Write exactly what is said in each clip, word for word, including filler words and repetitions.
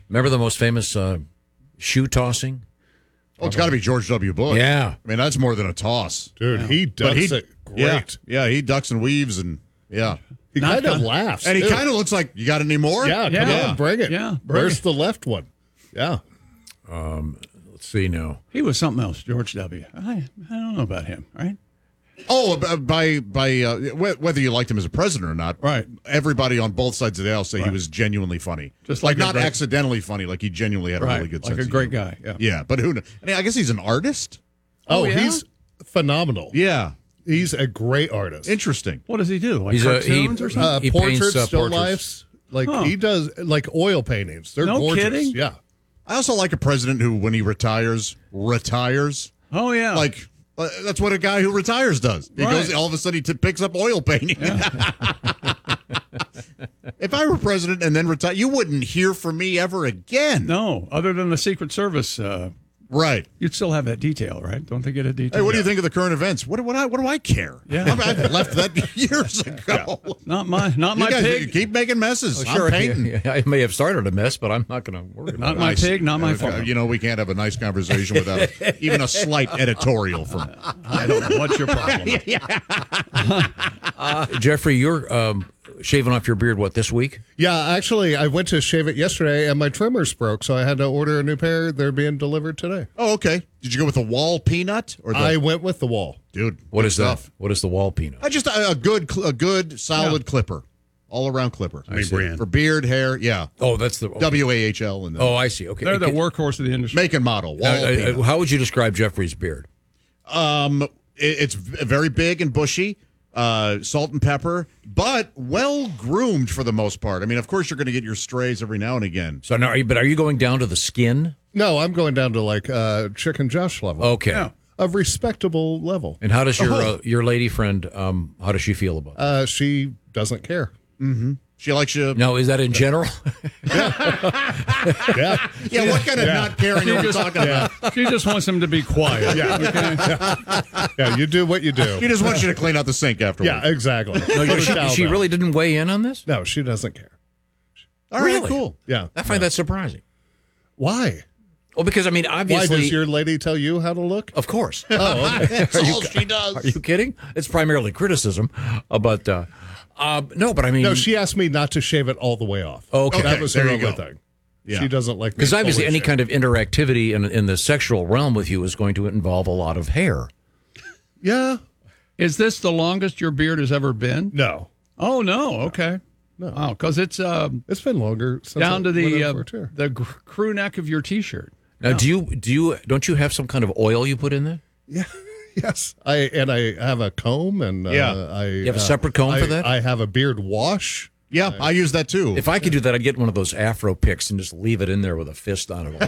Remember the most famous uh, shoe tossing? Oh, it's got to be George W. Bush. Yeah. I mean, that's more than a toss. Dude, yeah. he But does he, it great. Yeah, yeah, he ducks and weaves, and yeah. He Not kind of gonna- laughs. And he too. kind of looks like, you got any more? Yeah, come Yeah. on, bring it. Yeah, bring Where's it. the left one? Yeah. Let's see now. He was something else, George W. I, I don't know about him, right? Oh, b- by by uh, wh- whether you liked him as a president or not, Right. everybody on both sides of the aisle say he Right. was genuinely funny. Just like, like a not great- accidentally funny, like he genuinely had a Right. really good Like sense a of great humor. guy. Yeah. Yeah, but who knows? I, mean, I guess he's an artist. Oh, Oh, yeah? he's phenomenal. Yeah, He's a great artist. Interesting. What does he do? Like He's a- he- cartoons or something? Uh, He portraits, paints, uh, still portraits. lifes. Like Huh. he does, like oil paintings. They're No gorgeous. kidding? Yeah. I also like a president who, when he retires, retires. oh yeah. Like uh, that's what a guy who retires does. He Right. goes, all of a sudden, he t- picks up oil painting. If I were president and then retire, you wouldn't hear from me ever again. no, other than the Secret Service, uh, Right. you'd still have that detail, right? Don't they get a detail? Hey, what do you think of the current events? What, what, I, what do I care? Yeah. I I've left that years ago. Not my, not You my guys pig. keep making messes. Oh, sure, I'm painting. yeah, I may have started a mess, but I'm not going to worry about Not it. my I see. pig, not my Uh, farm. You know, we can't have a nice conversation without a, even a slight editorial from. I don't know. What's your problem? Jeffrey, you're um, shaving off your beard, what, this week? Yeah, actually, I went to shave it yesterday, and my trimmers broke, so I had to order a new pair. They're being delivered today. Oh, okay. Did you go with the wall peanut or the I went with the wall. dude? What good is stuff. that? What is the wall peanut? I just a, a good, cl- a good, solid clipper, all around clipper. I see. brand. For beard, hair, yeah. Oh, that's the... okay. W A H L and the Oh, I see. Okay. They're the Okay. workhorse of the industry. make and model. Wall Uh, uh, peanut. how would you describe Jeffrey's beard? Um, it, it's v- very big and bushy, uh, salt and pepper, but well groomed for the most part. I mean, of course, you're going to get your strays every now and again. So now, are you, but are you going down to the skin? No, I'm going down to like uh, Chicken Josh level. Okay. Yeah. A respectable level. And how does your Oh. uh, your lady friend? Um, how does she feel about it? Uh, she doesn't care. She likes you. Now, is that in general? Yeah. Yeah, what kind of not caring are we talking about? She just wants him to be quiet. Yeah. Yeah, you do what you do. She just wants you to clean out the sink afterwards. Yeah, exactly. No, Put a she, towel she down. really didn't weigh in on this. No, she doesn't care. All right, Really? cool. Yeah. I find that surprising. Why? Well, because I mean, Why obviously, does your lady tell you how to look? of course. Oh, okay. That's all she does. Are you kidding? It's primarily criticism, uh, but uh, uh, no. But I mean, No, she asked me not to shave it all the way off. Okay. That was there her you only go. thing. Yeah. She doesn't like me because obviously fully any shaved. kind of interactivity in in the sexual realm with you is going to involve a lot of hair. Yeah. Is this the longest your beard has ever been? No. Oh no. Okay. No. Wow, because it's um, It's been longer since down I to the went uh, over a chair. the gr- crew neck of your T-shirt. Now, do you do you don't you have some kind of oil you put in there? Yeah. Yes. I and I have a comb and uh, Yeah. I You have a uh, separate comb I, for that? I have a beard wash. Yeah, I use that too. If I could do that, I'd get one of those Afro picks and just leave it in there with a fist on it.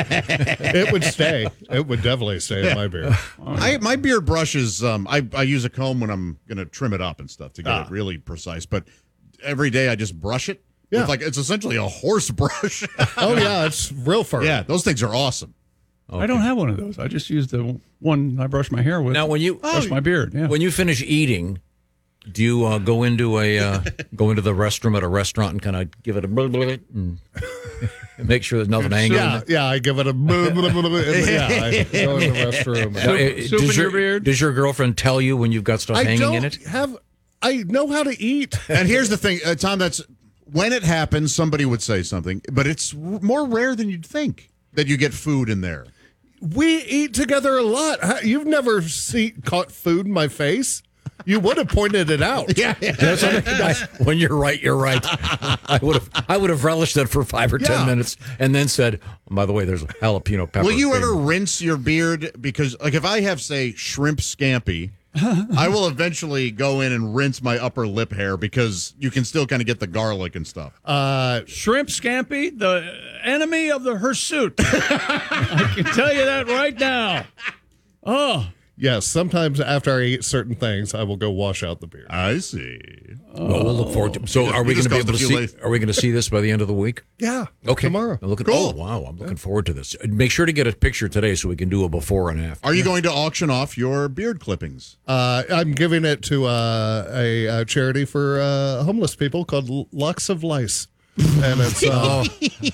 It would stay. It would definitely stay in my beard. I my beard brush is um I, I use a comb when I'm gonna trim it up and stuff to get Ah. it really precise. But every day I just brush it. Yeah. It's like it's essentially a horse brush. Oh yeah, it's real fur. Yeah, those things are awesome. I don't have one of those. I just use the one I brush my hair with. Now, when you brush my beard. Yeah. when you finish eating, do you uh, go into a uh, go into the restroom at a restaurant and kind of give it a blah, blah, blah, and make sure there's nothing hanging? in Yeah, there? yeah, I give it a blah, blah, blah, blah, and yeah, I go in the restroom. Now, uh, soup does in your beard? Does your girlfriend tell you when you've got stuff I hanging don't in it? have. I know how to eat. And here's the thing, uh, Tom. That's when it happens. Somebody would say something, but it's r- more rare than you'd think that you get food in there. We eat together a lot. How- You've never see, caught food in my face. You would have pointed it out. Yeah, That's what I- I- when you're right, you're right. I would have I would have relished that for five or ten Yeah. minutes, and then said, oh, "By the way, there's a jalapeno pepper." Will you thing." ever rinse your beard? Because, like, if I have, say, shrimp scampi, I will eventually go in and rinse my upper lip hair because you can still kind of get the garlic and stuff. Uh, Shrimp scampi, the enemy of the hirsute. I can tell you that right now. Oh, yes, sometimes after I eat certain things, I will go wash out the beard. I see. Well, we'll look forward to. So, are we you going to just be able caused to a see? few late- Are we going to see this by the end of the week? Yeah. Okay, Tomorrow. I'm looking, Cool. Oh wow, I'm looking forward to this. Make sure to get a picture today so we can do a before and after. Are you going to auction off your beard clippings? Uh, I'm giving it to uh, a, a charity for uh, homeless people called L- Locks of Lice. And it's uh,